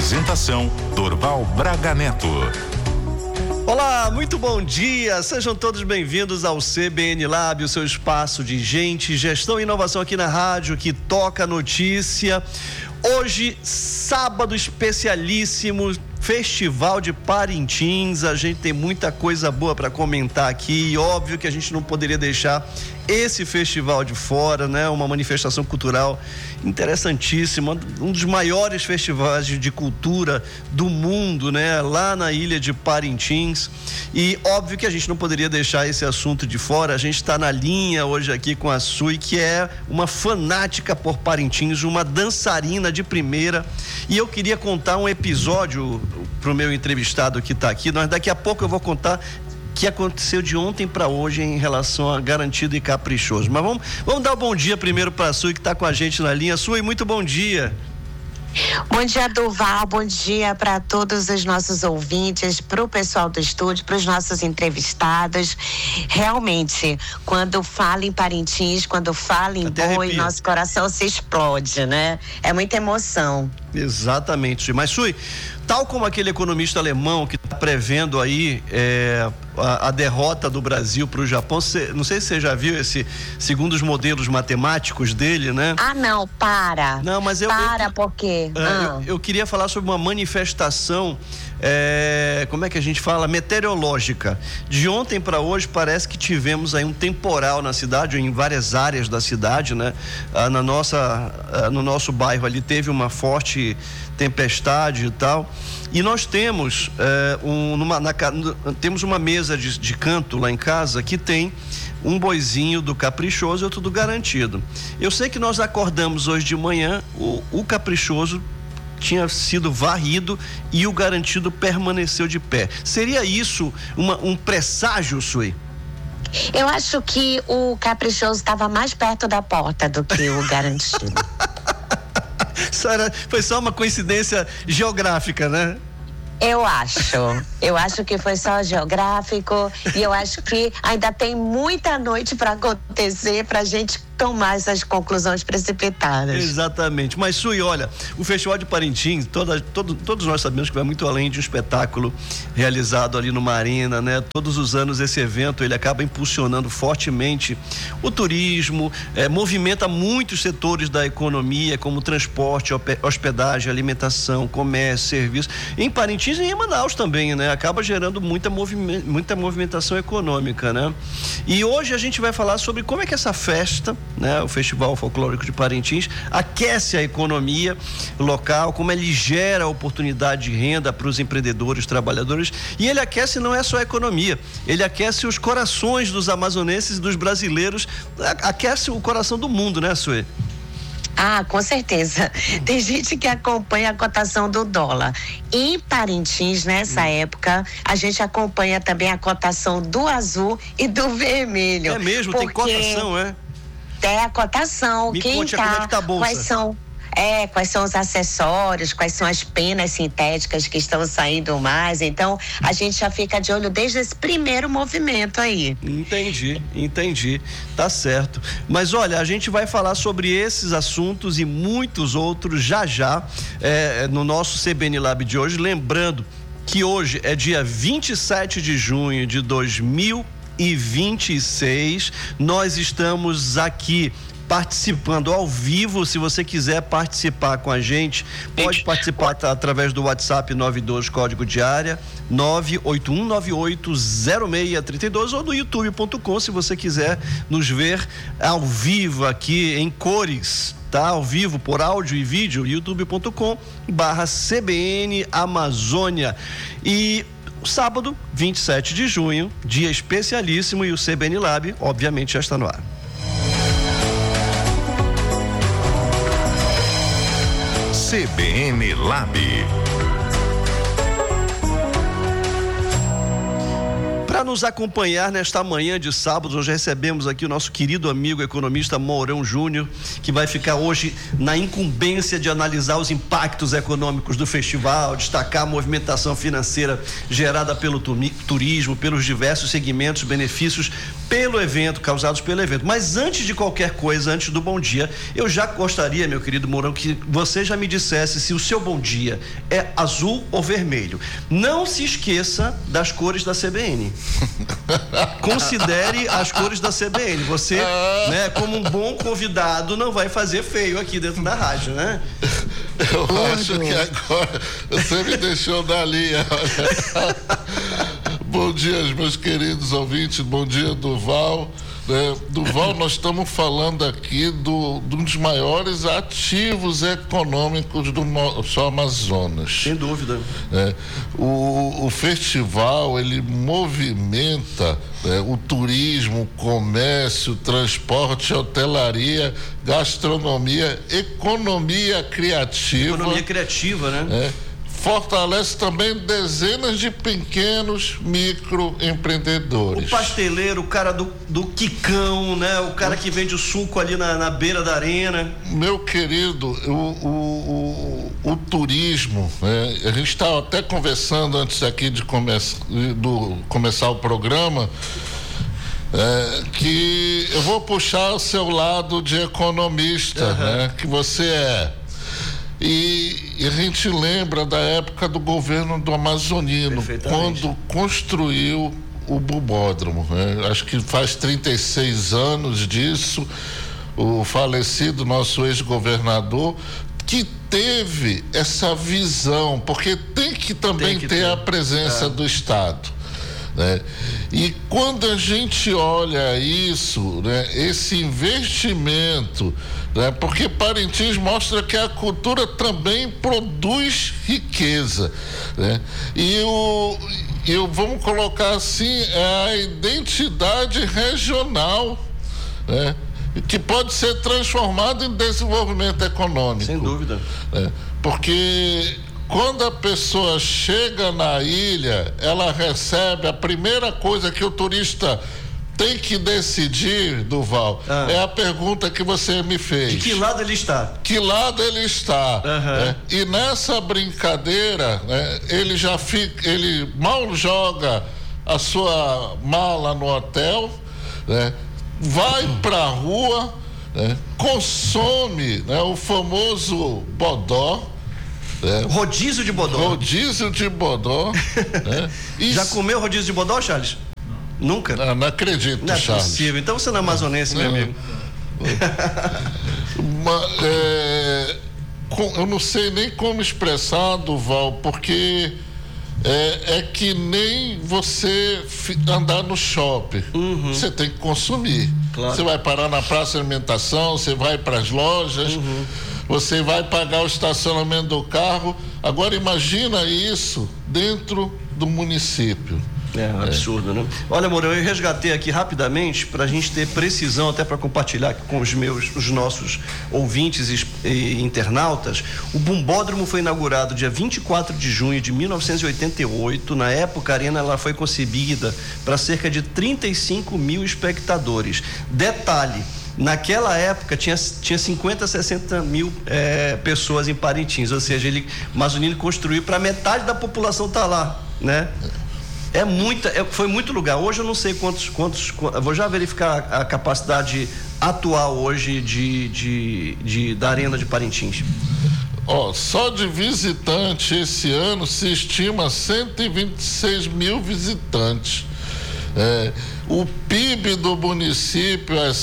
Apresentação: Dorval Braga Neto. Olá, muito bom dia, sejam todos bem-vindos ao CBN Lab, o seu espaço de gente, gestão e inovação aqui na rádio que toca a notícia. Hoje, sábado especialíssimo, Festival de Parintins, a gente tem muita coisa boa para comentar aqui e óbvio que a gente não poderia deixar esse festival de fora, né? Uma manifestação cultural interessantíssima, um dos maiores festivais de cultura do mundo, né? Lá na ilha de Parintins, e óbvio que a gente não poderia deixar esse assunto de fora. A gente está na linha hoje aqui com a Sui, que é uma fanática por Parintins, uma dançarina de primeira, e eu queria contar um episódio pro meu entrevistado que está aqui. Daqui a pouco eu vou contar que aconteceu de ontem para hoje em relação a Garantido e Caprichoso. Mas vamos dar um bom dia primeiro para a Sui, que está com a gente na linha. Sui, muito bom dia. Bom dia, Durval, bom dia para todos os nossos ouvintes, para o pessoal do estúdio, para os nossos entrevistados. Realmente, quando fala em Parintins, quando fala em boi, nosso coração se explode, né? É muita emoção. Exatamente. Mas, Sui, tal como aquele economista alemão que está prevendo aí a derrota do Brasil para o Japão, não sei se você já viu esse, segundo os modelos matemáticos dele, né? Ah, não, para. Não, mas por quê? Eu queria falar sobre uma manifestação, como é que a gente fala? Meteorológica. De ontem para hoje parece que tivemos aí um temporal na cidade, ou em várias áreas da cidade, né? No nosso bairro ali teve uma forte tempestade e tal, e nós temos temos uma mesa de canto lá em casa que tem um boizinho do Caprichoso e outro do Garantido. Eu sei que nós acordamos hoje de manhã, o Caprichoso tinha sido varrido e o Garantido permaneceu de pé. Seria isso um presságio, Sui? Eu acho que o Caprichoso estava mais perto da porta do que o Garantido. Foi só uma coincidência geográfica, né? Eu acho que foi só geográfico, e eu acho que ainda tem muita noite para acontecer para a gente tomar essas conclusões precipitadas. Exatamente. Mas, Sui, olha, o Festival de Parintins, todos nós sabemos que vai muito além de um espetáculo realizado ali numa arena, né? Todos os anos esse evento, ele acaba impulsionando fortemente o turismo, movimenta muitos setores da economia, como transporte, hospedagem, alimentação, comércio, serviço. Em Parintins e em Manaus também, né? Acaba gerando muita movimentação econômica, né? E hoje a gente vai falar sobre como é que essa festa, né, o Festival Folclórico de Parintins, aquece a economia local, como ele gera oportunidade de renda para os empreendedores, trabalhadores, e ele aquece não é só a economia, ele aquece os corações dos amazonenses e dos brasileiros, aquece o coração do mundo, né, Sui? Ah, com certeza. Tem gente que acompanha a cotação do dólar. Em Parintins, nessa época, a gente acompanha também a cotação do azul e do vermelho. É mesmo? Tem cotação, é? Tem a cotação. Me conte como é que tá a bolsa. Quais são os acessórios, quais são as penas sintéticas que estão saindo mais. Então, a gente já fica de olho desde esse primeiro movimento aí. Entendi. Tá certo. Mas olha, a gente vai falar sobre esses assuntos e muitos outros já no nosso CBN Lab de hoje. Lembrando que hoje é dia 27 de junho de 2026. Nós estamos aqui participando ao vivo. Se você quiser participar com a gente, pode participar através do WhatsApp 92 código de área 981980632 ou do youtube.com, se você quiser nos ver ao vivo aqui em cores, tá? Ao vivo por áudio e vídeo, youtube.com/CBN Amazônia. E sábado, 27 de junho, dia especialíssimo, e o CBN Lab, obviamente, já está no ar. CBN Lab. Para nos acompanhar nesta manhã de sábado, nós recebemos aqui o nosso querido amigo economista Mourão Júnior, que vai ficar hoje na incumbência de analisar os impactos econômicos do festival, destacar a movimentação financeira gerada pelo turismo, pelos diversos segmentos, benefícios pelo evento, causados pelo evento. Mas antes de qualquer coisa, antes do bom dia, eu já gostaria, meu querido Mourão, que você já me dissesse se o seu bom dia é azul ou vermelho. Não se esqueça das cores da CBN. Considere as cores da CBN. Você, né, como um bom convidado, não vai fazer feio aqui dentro da rádio, né? Eu acho que agora você me deixou na linha. Bom dia, meus queridos ouvintes. Bom dia, Durval. Durval, nós estamos falando aqui de um dos maiores ativos econômicos do nosso Amazonas. Sem dúvida. O festival, ele movimenta o turismo, o comércio, o transporte, a hotelaria, gastronomia, economia criativa. Economia criativa, né? Fortalece também dezenas de pequenos microempreendedores. O pasteleiro, o cara do quicão, né? O cara que vende o suco ali na beira da arena. Meu querido, o turismo, né? A gente estava até conversando antes aqui de começar o programa, que eu vou puxar o seu lado de economista, né? Que você é. E a gente lembra da época do governo do Amazonino, quando construiu o Bubódromo, né? Acho que faz 36 anos disso, o falecido nosso ex-governador, que teve essa visão, porque tem que também ter a presença do Estado. Né? E quando a gente olha isso, né, esse investimento, né, porque Parintins mostra que a cultura também produz riqueza, né? E vamos colocar assim, a identidade regional, né, que pode ser transformada em desenvolvimento econômico. Sem dúvida. Porque quando a pessoa chega na ilha, ela recebe, a primeira coisa que o turista tem que decidir, Durval, é a pergunta que você me fez. De que lado ele está? Que lado ele está? E nessa brincadeira, né, ele mal joga a sua mala no hotel, né, vai pra rua, né, consome, né, o famoso bodó. Rodízio de bodó. Rodízio de bodó. Né? Já comeu rodízio de bodó, Charles? Nunca? Não acredito, não é Charles. Possível. Então você não é amazonense, meu amigo. Eu não sei nem como expressar, Durval, porque é que nem você andar no shopping. Você tem que consumir. Claro. Você vai parar na praça de alimentação, você vai para as lojas, você vai pagar o estacionamento do carro. Agora imagina isso dentro do município. É um absurdo, né? Olha, Mourão, eu resgatei aqui rapidamente para a gente ter precisão, até para compartilhar com os nossos ouvintes e internautas. O Bumbódromo foi inaugurado dia 24 de junho de 1988. Na época, a arena ela foi concebida para cerca de 35 mil espectadores. Detalhe, naquela época tinha 50, 60 mil pessoas em Parintins, ou seja, Amazonino construiu para metade da população estar lá, né? Foi muito lugar. Hoje eu não sei quantos vou já verificar a capacidade atual hoje da Arena de Parintins. Só de visitante esse ano se estima 126 mil visitantes. O PIB do município é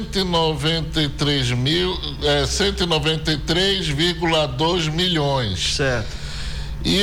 193,2 milhões. Certo. E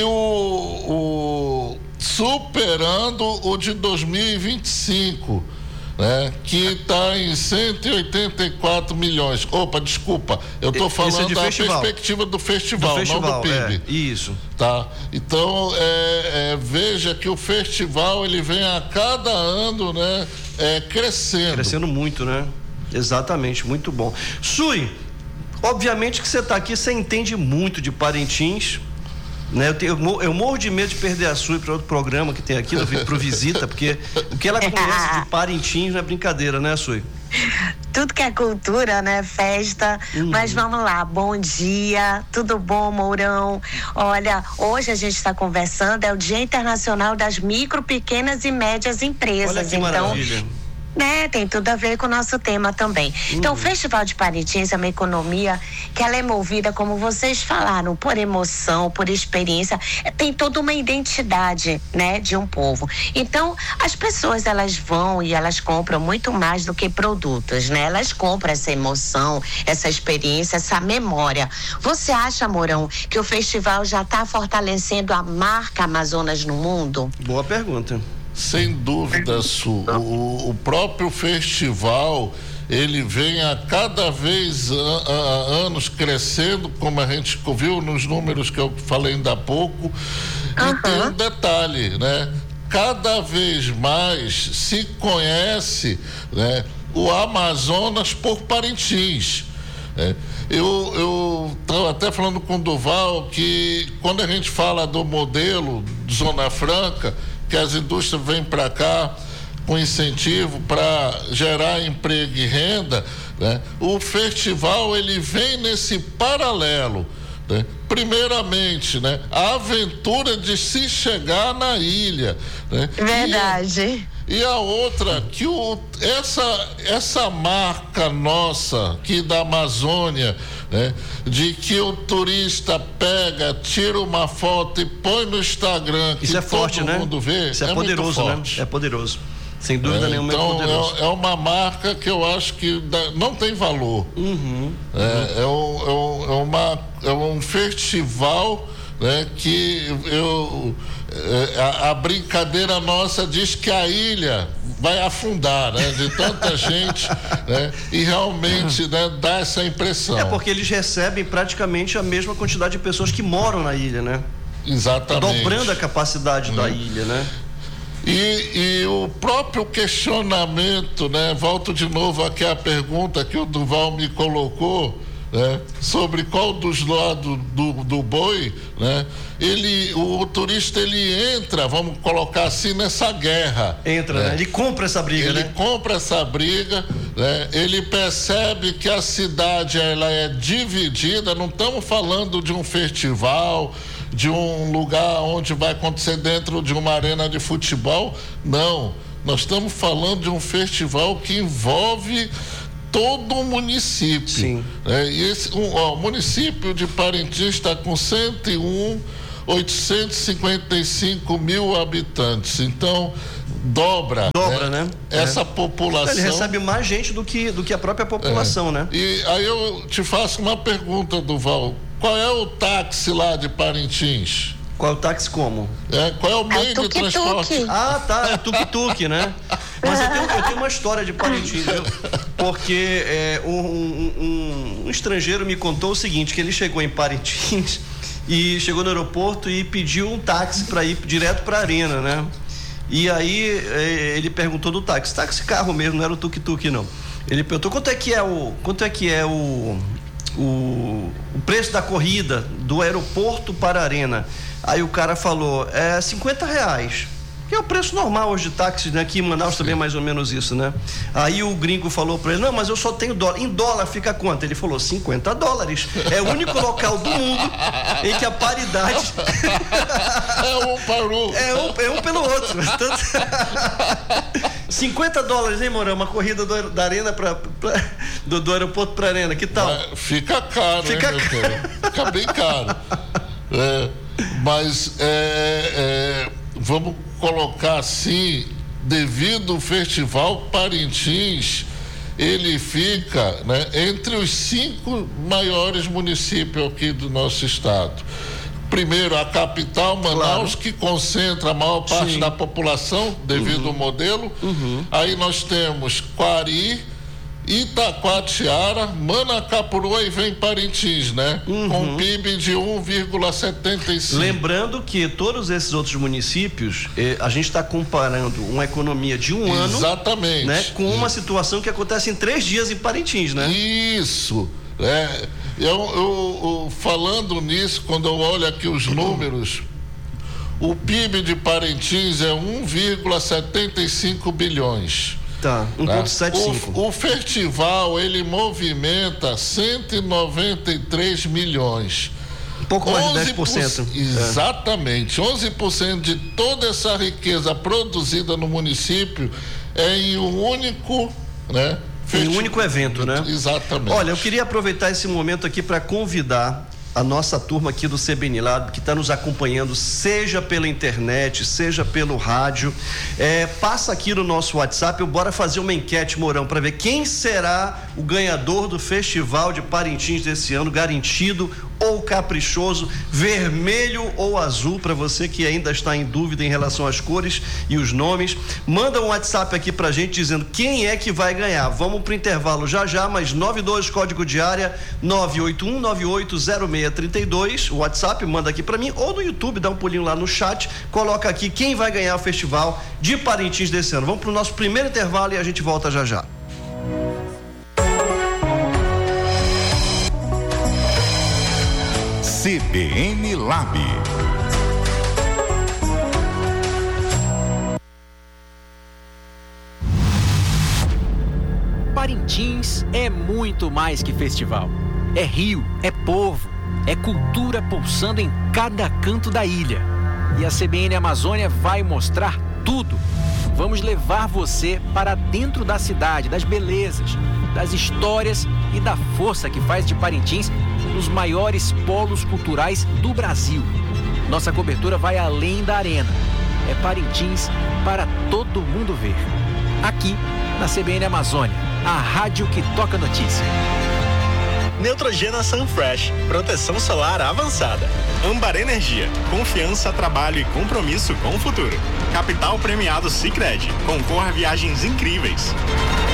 superando o de 2025, né, que está em 184 milhões. Desculpa, eu estou falando da perspectiva do festival, não do PIB. Isso. Tá? Então, veja que o festival ele vem a cada ano, né, crescendo. Crescendo muito, né? Exatamente, muito bom. Sui, obviamente que você está aqui, você entende muito de Parintins. Né? Eu morro de medo de perder a Sui para outro programa que tem aqui, pro Visita, porque o que ela conhece de Parintins não é brincadeira, né, Sui? Tudo que é cultura, né? Festa. Mas vamos lá, bom dia, tudo bom, Mourão? Olha, hoje a gente está conversando, é o Dia Internacional das Micro, Pequenas e Médias Empresas. Olha que maravilha. Né, tem tudo a ver com o nosso tema também. Então, o Festival de Parintins é uma economia que ela é movida, como vocês falaram, por emoção, por experiência, tem toda uma identidade, né, de um povo. Então, as pessoas, elas vão e elas compram muito mais do que produtos, né? Elas compram essa emoção, essa experiência, essa memória. Você acha, Mourão, que o festival já está fortalecendo a marca Amazonas no mundo? Boa pergunta. Sem dúvida, Su. O próprio festival, ele vem a cada vez anos crescendo, como a gente viu nos números que eu falei ainda há pouco. E tem um detalhe, né? Cada vez mais se conhece, né, o Amazonas por Parintins. Eu estava até falando com o Duval que quando a gente fala do modelo Zona Franca, que as indústrias vêm para cá com incentivo para gerar emprego e renda, né? O festival ele vem nesse paralelo, né? Primeiramente, né, a aventura de se chegar na ilha, né? Verdade. E a outra, que essa marca nossa aqui da Amazônia, né, de que o turista pega, tira uma foto e põe no Instagram, que isso é forte, todo mundo vê. Isso é poderoso, né? É poderoso. Sem dúvida nenhuma, então, é poderoso. É uma marca que eu acho que não tem valor. É um festival, né, que a brincadeira nossa diz que a ilha vai afundar, né, de tanta gente, né, e realmente, né, dá essa impressão. É porque eles recebem praticamente a mesma quantidade de pessoas que moram na ilha, né? Exatamente. Dobrando a capacidade da ilha, né? E o próprio questionamento, né, volto de novo aqui à pergunta que o Duval me colocou, né, sobre qual dos lados do boi, né, o turista ele entra, vamos colocar assim, nessa guerra. Entra, né? Ele compra essa briga, ele compra essa briga, né? Ele percebe que a cidade ela é dividida, não estamos falando de um festival, de um lugar onde vai acontecer dentro de uma arena de futebol, não. Nós estamos falando de um festival que envolve todo o município. Sim. E o município de Parintins está com 101.855 mil habitantes. Então, dobra, né? Essa população. Ele recebe mais gente do que a própria população, né? E aí eu te faço uma pergunta, Duval. Qual é o táxi lá de Parintins? Qual é o táxi como? Qual é o meio de transporte? Ah, tá, é tuk-tuk, né? Mas eu tenho uma história de Parintins, viu? Porque um estrangeiro me contou o seguinte, que ele chegou em Parintins e chegou no aeroporto e pediu um táxi para ir direto para a arena, né? E aí ele perguntou do táxi carro mesmo, não era o tuk-tuk, não. Ele perguntou quanto é que é o preço da corrida do aeroporto para a arena. Aí o cara falou, R$50, que é o preço normal hoje de táxi, né? Aqui em Manaus também é mais ou menos isso, né? Aí o gringo falou para ele, não, mas eu só tenho dólar. Em dólar fica quanto? Ele falou, $50. É o único local do mundo em que a paridade é um para um. É um pelo outro. $50, hein, Mourão? Uma corrida da arena do aeroporto para a arena, que tal? Fica caro, fica hein, meu caro? Fica bem caro. Mas vamos colocar assim, devido ao festival Parintins, ele fica, né, entre os 5 maiores municípios aqui do nosso estado. Primeiro, a capital, Manaus, que concentra a maior parte da população, devido ao modelo. Aí nós temos Quari, Itacoatiara, Manacapuru e vem Parintins, né? Com PIB de 1,75. Lembrando que todos esses outros municípios, a gente está comparando uma economia de um ano, exatamente, né, com uma situação que acontece em 3 dias em Parintins, né? Isso. Eu falando nisso, quando eu olho aqui os números, o PIB de Parintins é 1,75 bilhões. Tá, 1,75. O festival, ele movimenta 193 milhões. Um pouco mais de 10%. Exatamente. 11% de toda essa riqueza produzida no município é em um único, né? Em um único evento, né? Exatamente. Olha, eu queria aproveitar esse momento aqui para convidar a nossa turma aqui do CBN Lab, que está nos acompanhando, seja pela internet, seja pelo rádio, passa aqui no nosso WhatsApp, bora fazer uma enquete, Mourão, para ver quem será o ganhador do Festival de Parintins desse ano, garantido ou caprichoso, vermelho ou azul, para você que ainda está em dúvida em relação às cores e os nomes. Manda um WhatsApp aqui pra gente dizendo quem é que vai ganhar. Vamos pro intervalo já, mas 92 código de área 981980632. O WhatsApp manda aqui pra mim, ou no YouTube, dá um pulinho lá no chat, coloca aqui quem vai ganhar o Festival de Parintins desse ano. Vamos pro nosso primeiro intervalo e a gente volta já. CBN Lab. Parintins é muito mais que festival. É rio, é povo, é cultura pulsando em cada canto da ilha. E a CBN Amazônia vai mostrar tudo. Vamos levar você para dentro da cidade, das belezas, das histórias e da força que faz de Parintins um dos maiores polos culturais do Brasil. Nossa cobertura vai além da arena. É Parintins para todo mundo ver. Aqui na CBN Amazônia, a rádio que toca notícia. Neutrogena Sunfresh, proteção solar avançada. Âmbar Energia, confiança, trabalho e compromisso com o futuro. Capital premiado Sicredi, concorra a viagens incríveis.